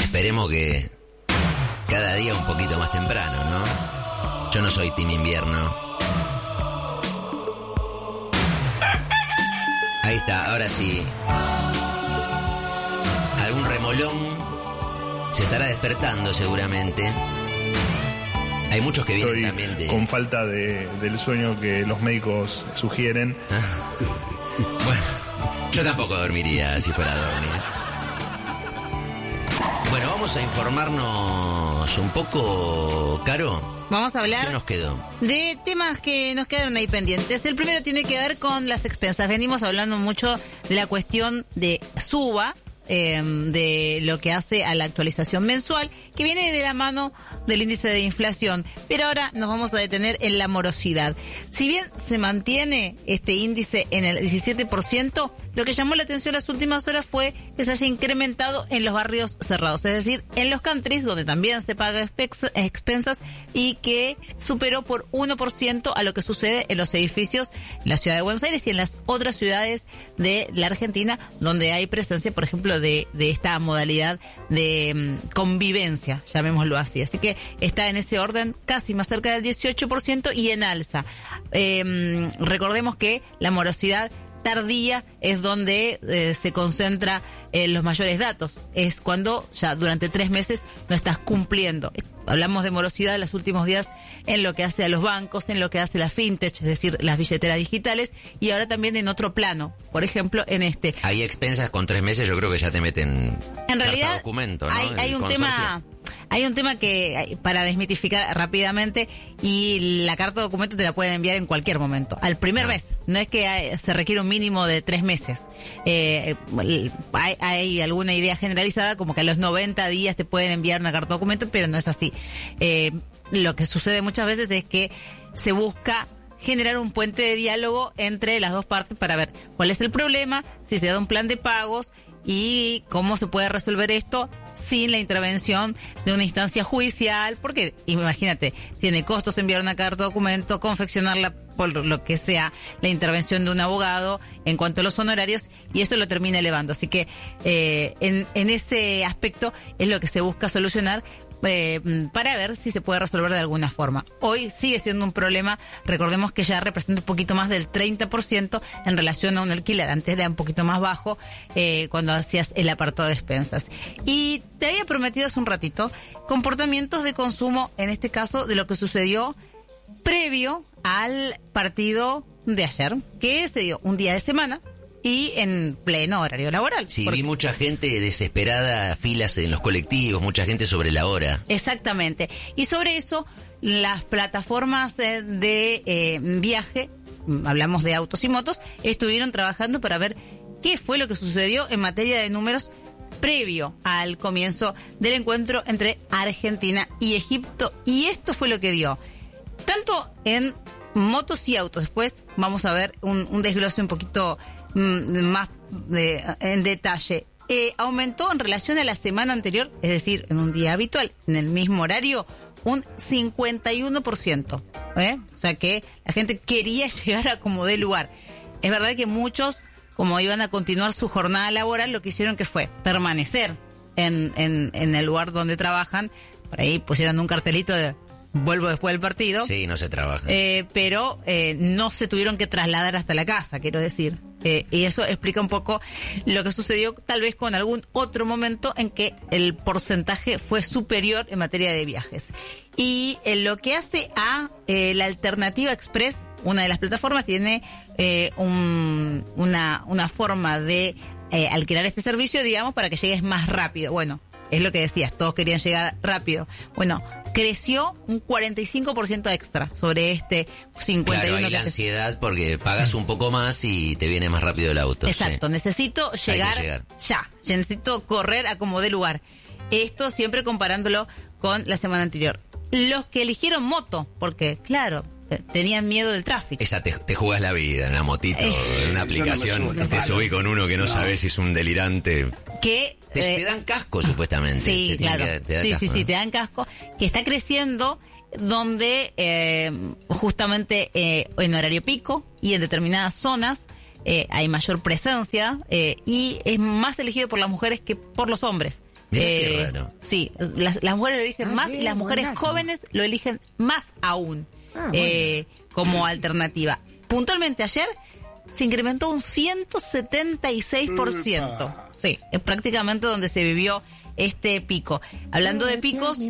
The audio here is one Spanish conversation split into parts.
Esperemos que cada día un poquito más temprano, ¿no? Yo no soy team invierno. Ahí está, ahora sí. Algún remolón se estará despertando seguramente. Hay muchos que vienen también de... con falta del sueño que los médicos sugieren. Bueno, yo tampoco dormiría si fuera a dormir. Bueno, vamos a informarnos un poco, Caro. Vamos a hablar ¿Qué nos quedó? de temas que nos quedaron ahí pendientes. El primero tiene que ver con las expensas. Venimos hablando mucho de la cuestión de SUBA, de lo que hace a la actualización mensual, que viene de la mano del índice de inflación. Pero ahora nos vamos a detener en la morosidad. Si bien se mantiene este índice en el 17%, lo que llamó la atención las últimas horas fue que se haya incrementado en los barrios cerrados, es decir, en los countries, donde también se paga expensas, y que superó por 1% a lo que sucede en los edificios en la ciudad de Buenos Aires y en las otras ciudades de la Argentina, donde hay presencia, por ejemplo, de esta modalidad de convivencia, llamémoslo así. Así que está en ese orden casi más cerca del 18% y en alza. Recordemos que la morosidad tardía es donde se concentra los mayores datos. Es cuando ya durante 3 meses no estás cumpliendo. Hablamos de morosidad en los últimos días en lo que hace a los bancos, en lo que hace la fintech, es decir, las billeteras digitales, y ahora también en otro plano, por ejemplo, en este. Hay expensas con 3 meses, yo creo que ya te meten en realidad documento, ¿no? hay un tema. Hay un tema que, para desmitificar rápidamente, y la carta de documento te la pueden enviar en cualquier momento, al primer mes. No es que se requiere un mínimo de 3 meses. Hay alguna idea generalizada como que a los 90 días te pueden enviar una carta de documento, pero no es así. Lo que sucede muchas veces es que se busca generar un puente de diálogo entre las dos partes para ver cuál es el problema, si se da un plan de pagos y cómo se puede resolver esto sin la intervención de una instancia judicial, porque imagínate, tiene costos enviar una carta de documento, confeccionarla, por lo que sea, la intervención de un abogado en cuanto a los honorarios, y eso lo termina elevando. Así que en ese aspecto es lo que se busca solucionar, para ver si se puede resolver de alguna forma. Hoy sigue siendo un problema. Recordemos que ya representa un poquito más del 30% en relación a un alquiler. Antes era un poquito más bajo cuando hacías el apartado de expensas. Y te había prometido hace un ratito comportamientos de consumo, en este caso de lo que sucedió previo al partido de ayer, que se dio un día de semana y en pleno horario laboral. Sí, vi mucha gente desesperada, filas en los colectivos, mucha gente sobre la hora. Exactamente. Y sobre eso, las plataformas de viaje, hablamos de autos y motos, estuvieron trabajando para ver qué fue lo que sucedió en materia de números previo al comienzo del encuentro entre Argentina y Egipto. Y esto fue lo que dio. Tanto en motos y autos. Después vamos a ver un desglose un poquito más en detalle. Aumentó en relación a la semana anterior, es decir, en un día habitual, en el mismo horario, un 51%. O sea que la gente quería llegar a como dé lugar. Es verdad que muchos, como iban a continuar su jornada laboral, lo que hicieron que fue permanecer en el lugar donde trabajan. Por ahí pusieron un cartelito de vuelvo después del partido. Sí, no se trabaja. Pero no se tuvieron que trasladar hasta la casa, quiero decir. Y eso explica un poco lo que sucedió tal vez con algún otro momento en que el porcentaje fue superior en materia de viajes. Y lo que hace a la Alternativa Express, una de las plataformas, tiene una forma de alquilar este servicio, digamos, para que llegues más rápido. Bueno, es lo que decías, todos querían llegar rápido. Bueno, creció un 45% extra sobre este 51%. Claro, hay la ansiedad porque pagas un poco más y te viene más rápido el auto. Exacto, sí. Necesito llegar ya, necesito correr a como dé lugar. Esto siempre comparándolo con la semana anterior. Los que eligieron moto, porque claro, tenían miedo del tráfico. Esa te jugás la vida en una motito, en una aplicación, y te subí con uno que no sabes si es un delirante. Que te dan casco, supuestamente. Sí, claro. Sí, te dan casco. Que está creciendo, donde justamente en horario pico y en determinadas zonas hay mayor presencia, y es más elegido por las mujeres que por los hombres. Mirá qué raro. Sí, las mujeres lo eligen más y las mujeres jóvenes lo eligen más aún como alternativa. Puntualmente ayer se incrementó un 176%. Sí, es prácticamente donde se vivió este pico. Hablando de picos...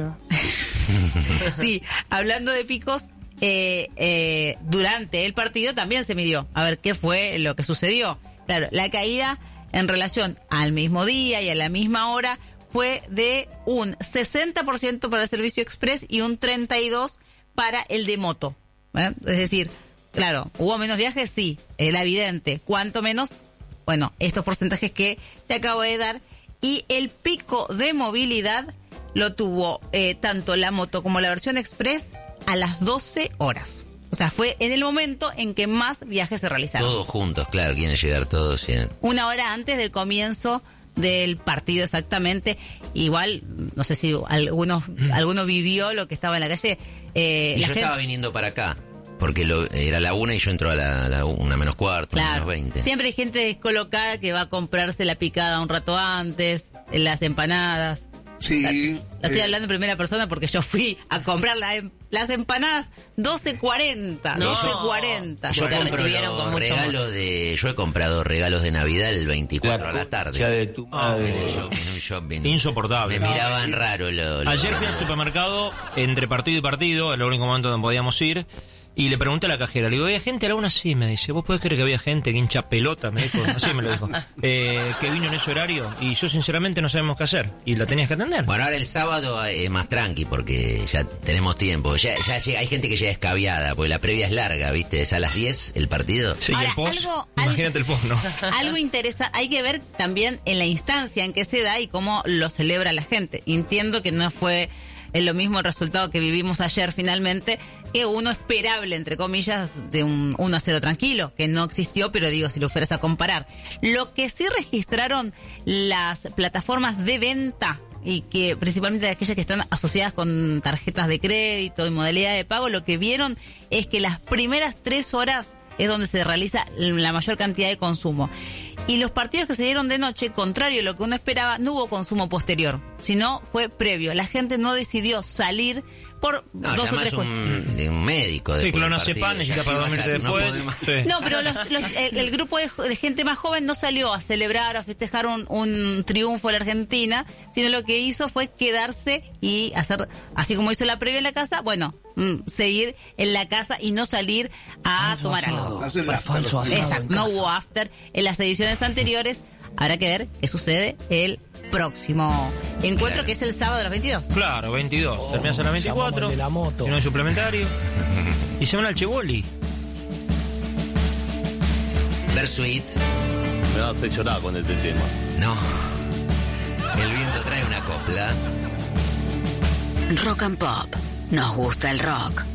Sí, hablando de picos, durante el partido también se midió. A ver qué fue lo que sucedió. Claro, la caída en relación al mismo día y a la misma hora fue de un 60% para el servicio express y un 32% para el de moto. Es decir, claro, ¿hubo menos viajes? Sí, era evidente. ¿Cuánto menos? Bueno, estos porcentajes que te acabo de dar. Y el pico de movilidad lo tuvo tanto la moto como la versión express a las 12 horas. O sea, fue en el momento en que más viajes se realizaron. Todos juntos, claro, quieren llegar todos. Una hora antes del comienzo del partido exactamente. Igual, no sé si alguno vivió lo que estaba en la calle. Y yo estaba viniendo para acá, porque era la 1 y yo entro a la 1 menos cuarto, claro, menos 20. Siempre hay gente descolocada que va a comprarse la picada un rato antes, las empanadas. Sí. Lo estoy hablando en primera persona porque yo fui a comprar las empanadas 12:40. No. 12:40. Yo he comprado regalos de Navidad el 24 a la tarde. De tu madre. En un shopping. Insoportable. Me miraban raro. Ayer fui al supermercado, entre partido y partido, el único momento donde podíamos ir, y le pregunté a la cajera, le digo, ¿había gente a la 1? Sí, me dice, ¿vos podés creer que había gente que hincha pelota? Me dijo, así me lo dijo, que vino en ese horario, y yo sinceramente no sabemos qué hacer, y la tenías que atender. Bueno, ahora el sábado es más tranqui, porque ya tenemos tiempo, ya llega, hay gente que llega escabiada, porque la previa es larga, ¿viste? Es a las 10 el partido. Sí, ahora, y el post, imagínate el post, ¿no? Algo interesante, hay que ver también en la instancia en que se da y cómo lo celebra la gente. Entiendo que no fue lo mismo el resultado que vivimos ayer finalmente, que uno esperable, entre comillas, de un 1-0 tranquilo, que no existió, pero digo, si lo fueras a comparar. Lo que sí registraron las plataformas de venta, y que principalmente aquellas que están asociadas con tarjetas de crédito y modalidad de pago, lo que vieron es que las primeras 3 horas es donde se realiza la mayor cantidad de consumo. Y los partidos que se dieron de noche, contrario a lo que uno esperaba, no hubo consumo posterior, sino fue previo. La gente no decidió salir por 2 o 3 cosas. De un médico. Sí, clonazepam necesita para dormirte después. No, pero el grupo de gente más joven no salió a celebrar o a festejar un triunfo de la Argentina, sino lo que hizo fue quedarse y hacer, así como hizo la previa en la casa, bueno, seguir en la casa y no salir a tomar algo. Exacto, no hubo after en las ediciones anteriores. Habrá que ver qué sucede el próximo encuentro, claro, que es el sábado de los 22. Claro, 22. Terminas a las 24. De la moto. Y no hay suplementario. Y se van al Chevoli. Bersuit. Me vas a llorar con este tema. No. El viento trae una copla. Rock and Pop. Nos gusta el rock.